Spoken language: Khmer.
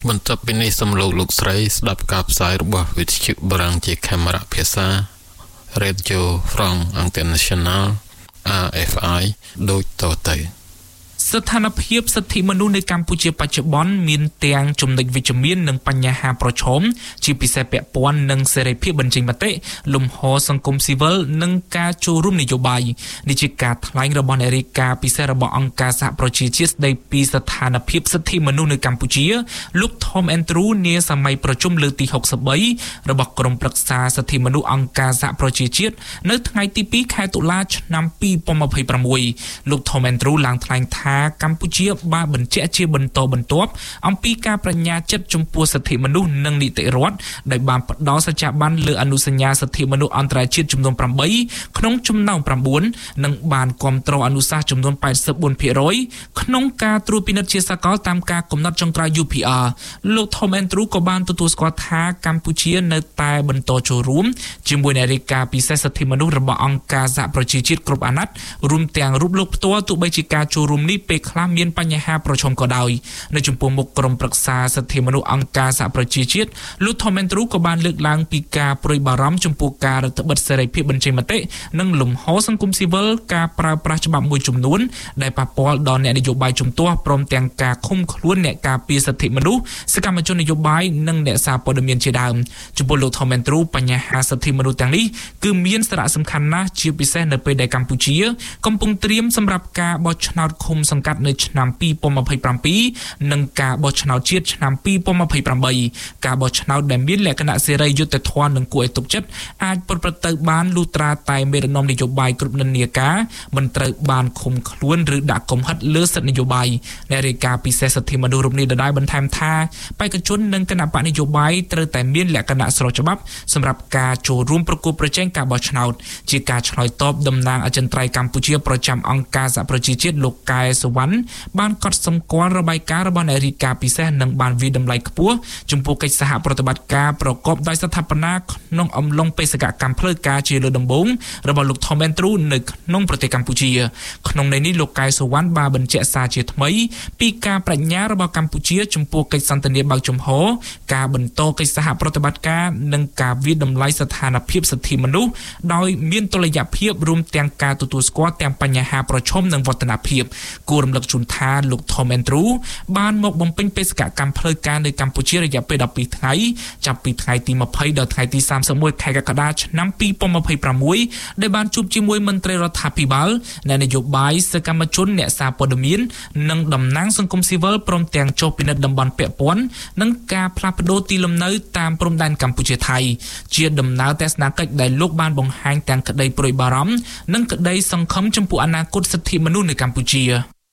បន្ទាប់ពីនេះសំលោកស្រីស្ដាប់ការផ្សាយរបស់វិទ្យុបារាំងជាកាមេរ៉ាភាសា Radio France International RFI ដូចតទៅស្ថានភាពសិទ្ធិមនុស្សនៅកម្ពុជាបច្ចុប្បន្នមានទាំងចំណុចវិជ្ជមាននិងបញ្ហាប្រឈមជាពិសេសពាក់ព័ន្ធនឹងសេរីភាពបញ្ចេញមតិលំហសង្គមស៊ីវិលនិងការចូលរួមនយោបាយនេះជាការថ្លែងរបស់អ្នករាយការណ៍ពិសេសរបស់អង្គការសហប្រជាជាតិស្ដីពីស្ថានភាពសិទ្ធិមនុស្សនៅកម្ពុជាលោក Tom Andrew នាសម័យប្រជុំលើកទី63របស់ក្រុមប្រឹក្សាសិទ្ធិមនុស្សអង្គការសហប្រជាជាតិនៅថ្ងៃទី2ខែតុលាឆ្នាំ2026លោក Tom Andrew ឡើងថ្លែងថាកម្ពុជាបានបញ្ជាក់ជាបន្តបន្ទាប់អំពីការប្រញាចិត្តចំពោះសិទ្ធិមនុស្សនិងនីតិរដ្ឋដែលបានផ្ដល់សច្ចាប័នលើអនុសញ្ញាសិទ្ធិមនុស្សអន្តរជាតិចំនួន8ក្នុងចំណោម9និងបានគ្រប់គ្រងអនុសាសន៍ចំនួន 84% ក្នុងការត្រួតពិនិត្យជាសកលតាមការកំណត់ចុងក្រោយ UPR លោក Tom Andrew ក៏បានទទួលស្គាល់ថាកម្ពុជានៅតែបន្តចូលរួមជាមួយអ្នករាយការណ៍ពិសេសសិទ្ធិមនុស្សរបស់អង្គការសហប្រជាជាតិគ្រប់អាណត្តិរួមទាំងរូបលោកផ្ទាល់ទោះបីជាការចូលរួមនេះពេលខ្លះមានបញ្ហាប្រឈមក៏ដោយនៅចំពោះមុខក្រុមប្រឹក្សាសិទ្ធិមនុស្សអង្គការសហប្រជាជាតិលោក Tom Andrew ក៏បានលើកឡើងពីការព្រួយបារម្ភចំពោះការរឹតបន្តឹងសេរីភាពបញ្ចេញមតិនិងលំហសង្គមស៊ីវិលការប្រើប្រាស់ច្បាប់មួយចំនួនដែលប៉ះពាល់ដល់អ្នកនយោបាយជំទាស់ព្រមទាំងការឃុំខ្លួនអ្នកការពារសិទ្ធិមនុស្សសកម្មជននយោបាយនិងអ្នកសារព័ត៌មានជាដើមចំពោះលោក Tom Andrew បញ្ហាសិទ្ធិមនុស្សទាំងនេះគឺមានសារៈសំខាន់ណាស់ជាពិសេសនៅពេលដែលកម្ពុជាកំពុងត្រៀមសម្រាប់ការបោះឆ្នោតឃុំសង្កាត់នៅឆ្នាំ2027និងការបោះឆ្នោតជាតិឆ្នាំ2028ការបោះឆ្នោតដែលមានលក្ខណៈសេរីយុត្តិធម៌និងគួរឲ្យទុកចិត្តអាចប្រព្រឹត្តទៅបានលុះត្រាតែមេដឹកនាំនយោបាយគ្រប់និន្នាការមិនត្រូវបានឃុំខ្លួនឬដាក់កំហិតលើសិទ្ធិនយោបាយអ្នករាយការណ៍ពិសេសសិទ្ធិមនុស្សរូបនេះដដែលបន្ថែមថាបេក្ខជននិងគណៈបកនយោបាយត្រូវតែមានលក្ខណៈស្របច្បាប់សម្រាប់ការចូលរួមប្រគល់ប្រជែងការបោះឆ្នោតជាការឆ្លើយតបតំណាងអចិន្ត្រៃយ៍កម្ពុជាប្រចាំអង្គការសហប្រជាជាតិលោកកែសុវណ្ណបានកត់សម្គាល់របាយការណ៍របស់អ្នករាយការណ៍ពិសេសនិងបានវិតម្លៃខ្ពស់ចំពោះកិច្ចសហប្រតិបត្តិការប្រកបដោយស្ថាបនាក្នុងអំឡុងបេសកកម្មផ្លូវការជាលើកដំបូងរបស់លោក Tom Andrew នៅក្នុងប្រទេសកម្ពុជាក្នុងន័យនេះលោកកែសុវណ្ណបានបញ្ជាក់សារជាថ្មីពីការបញ្ញារបស់កម្ពុជាចំពោះកិច្ចសន្ទនាបើកចំហការបន្តកិច្ចសហប្រតិបត្តិការនិងការវិតម្លៃស្ថានភាពសិទ្ធិមនុស្សដោយមានតុល្យភាពរួមទាំងការទទួលស្គាល់ទាំងបញ្ហាប្រឈមនិងវឌ្ឍនភាពគួររំលឹកជូនថាលោក Tom Andrew បានមកបំពេញបេសកកម្មផ្លូវការនៅកម្ពុជារយៈពេល12ថ្ងៃចាប់ពីថ្ងៃទី20ដល់ថ្ងៃទី31ខែកក្កដាឆ្នាំ2026ដែលបានជួបជាមួយមន្ត្រីរដ្ឋាភិបាលអ្នកនយោបាយសកម្មជនអ្នកសារព័ត៌មាននិងតំណាងសង្គមស៊ីវិលព្រមទាំងចុះពិនិត្យតំបន់ពាក់ព័ន្ធនិងការផ្លាស់ប្តូរទីលំនៅតាមព្រំដែនកម្ពុជាថៃជាដំណើរទស្សនកិច្ចដែលលោកបានបង្ហាញទាំងក្តីព្រួយបារម្ភនិងក្តីសង្ឃឹមចំពោះអនាគតសិទ្ធិមនុស្សនៅកម្ពុជា